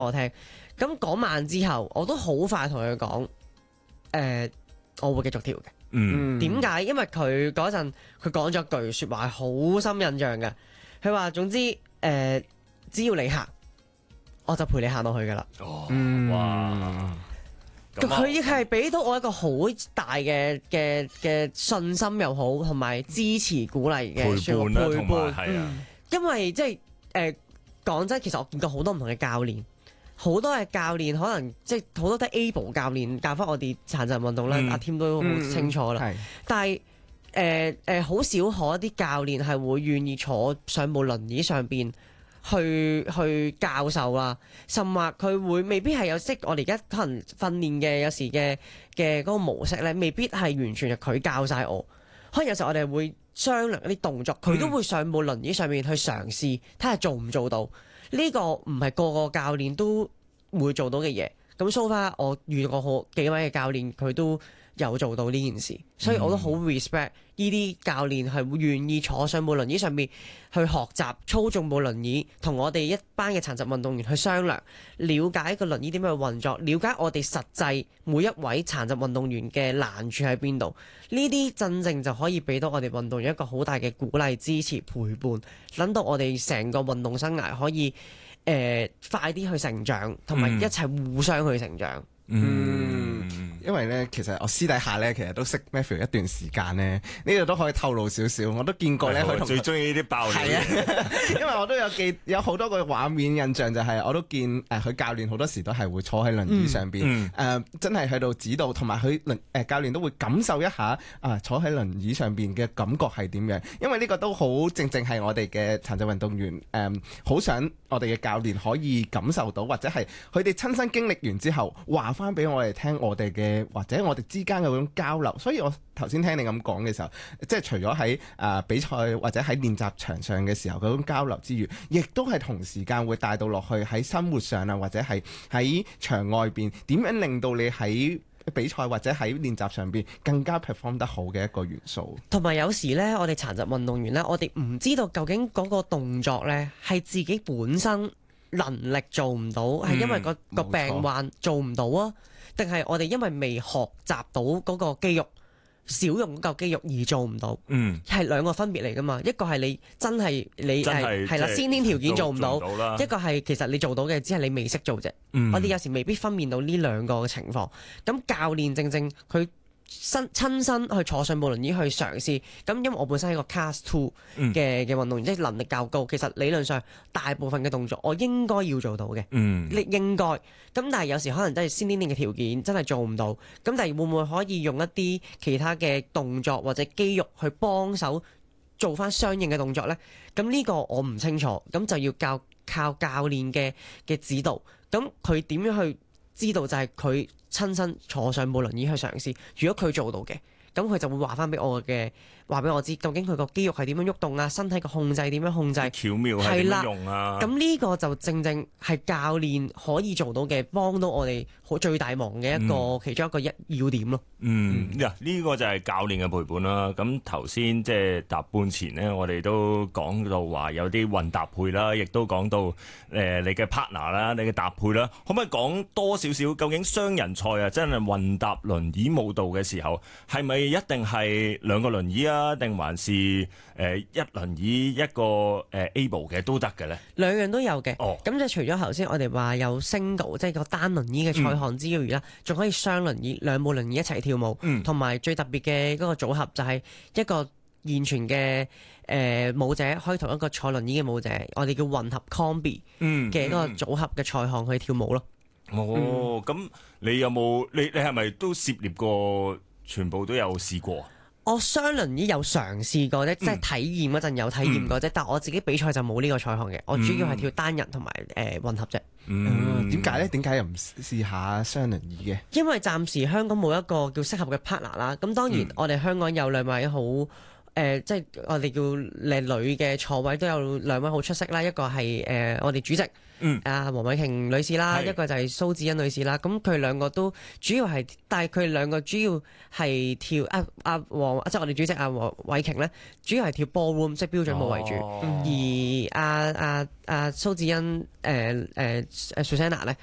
我聽。咁嗰晚之後，我都好快同佢講，我會繼續跳嘅。點解？因為佢嗰陣佢講咗句説話係好深印象嘅。佢話總之只要你行，我就陪你行落去噶啦。 哇！ 佢係俾到我一個好大嘅信心又好，同埋支持鼓勵嘅陪伴啦，同埋係啊， 因為即係講真，其實我見過好多唔同嘅教練，好多嘅教練可能即係好多都 able 教練教翻我哋殘疾運動啦。阿 Tim 都好清楚啦。但係好少可啲教練係會願意坐上部輪椅上邊去教授啦，甚或佢會未必係有識我哋而家可能訓練嘅有時嘅嗰個模式咧，未必係完全係佢教晒我。可能有時我哋會商量一啲動作，佢都會上部輪椅上面去嘗試，睇下做唔做到。呢個唔係個個教練都會做到嘅嘢。咁 so far 我遇過好幾位嘅教練，佢都有做到呢件事，所以我都好 respect 呢啲教練係會願意坐上部輪椅上面去學習操縱部輪椅，同我哋一班嘅殘疾運動員去商量，了解個輪椅點樣去運作，了解我哋實際每一位殘疾運動員嘅難處喺邊度。呢啲真正就可以俾到我哋運動員一個好大嘅鼓勵、支持、陪伴，等到我哋成個運動生涯可以快啲去成長，同埋一齊互相去成長。 因為咧，其實我私底下咧，其實都識 Matthew 一段時間咧，呢度都可以透露少少，我都見過咧，佢同最中意呢啲爆料。係啊， 因為我都有好多個畫面印象，就係我都見佢教練好多時都係會坐喺輪椅上邊，真係喺度指導，同埋佢教練都會感受一下坐喺輪椅上邊嘅感覺係點樣，因為呢個都好正係我哋嘅殘疾運動員好想我哋嘅教練可以感受到，或者係佢哋親身經歷完之後話翻俾我哋聽，我哋嘅或者我哋之間嘅嗰種交流。所以我頭先聽你咁講嘅時候，即係除咗喺比賽或者喺練習場上嘅時候嗰種交流之餘，亦都係同時間會帶到落去喺生活上啊，或者係喺場外邊點樣令到你喺比賽或者喺練習上邊更加 perform 得好嘅一個元素。同埋有時呢，我哋殘疾運動員呢，我哋唔知道究竟嗰個動作呢係自己本身能力做唔到，係因為個病患做唔到啊，定係我哋因為未學習到嗰個肌肉，少用嗰嚿肌肉而做唔到？係兩個分別嚟噶嘛。一個係你真係你係啦，先天條件做唔到，一個係其實你做到嘅，只係你未識做啫。我哋有時未必分辨到呢兩個嘅情況。咁教練正佢親身去坐上部輪椅去嘗試，咁因為我本身係一個 Class 2嘅運動員，即係能力較高，其實理論上大部分嘅動作我應該要做到嘅，你應該。咁但係有時可能真係先天嘅條件真係做唔到，咁但係會唔會可以用一啲其他嘅動作或者肌肉去幫手做翻相應嘅動作呢？咁呢個我唔清楚，咁就要靠教練嘅指導。咁佢點樣去知道就係佢親身坐上部輪椅去嘗試，如果佢做到嘅，咁佢就會話翻俾我知，究竟佢個肌肉係點樣喐動啊，身體個控制點樣控制， 巧妙係點樣用啊？ 咁呢個就正係教練可以做到嘅，幫到我哋最大忙嘅其中一個要點咯。 呢個就係教練嘅陪伴啦。咁頭先即係踏半前呢，我哋都講到話有啲混搭配啦，亦都講到你嘅 partner 啦，你嘅搭配啦，可唔可以講多少少？究竟雙人賽啊，真係混搭輪椅舞蹈嘅時候，係咪一定係兩個輪椅啊，定還是一輪椅一個able 嘅都得嘅咧？兩樣都有嘅。咁就除咗頭先我哋話有 single 即係個單輪椅嘅賽項之餘啦，仲可以雙輪椅兩部輪椅一齊跳舞，同埋最特別嘅嗰個組合就係一個現存嘅舞者可以同一個坐輪椅嘅舞者，我哋叫混合 combi 嘅嗰個組合嘅賽項去跳舞咯。 咁你有冇你係咪都涉獵過？全部都有試過。 我雙輪椅有嘗試過啫，即係體驗嗰陣有體驗過啫，但我自己比賽就冇呢個賽項嘅，我主要係跳單人同埋混合啫。 點解咧？點解又唔試下雙輪椅嘅？因為暫時香港冇一個叫適合嘅 partner 啦。咁當然我哋香港有兩位好即係我哋叫靚女嘅坐位都有兩位好出色啦，一個係我哋主席。黃偉瓊女士啦，一個就係蘇智恩女士啦。咁佢兩個都主要係，但係佢兩個主要係跳即係我哋主席黃偉瓊咧，主要係跳 ballroom 即係標準舞為主。而蘇智恩Susanna 咧